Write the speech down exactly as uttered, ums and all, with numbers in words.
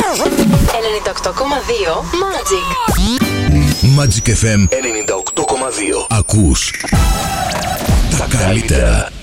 ενενήντα οκτώ κόμμα δύο Magic. Magic εφ εμ ενενήντα οκτώ κόμμα δύο. Ακούς τα καλύτερα.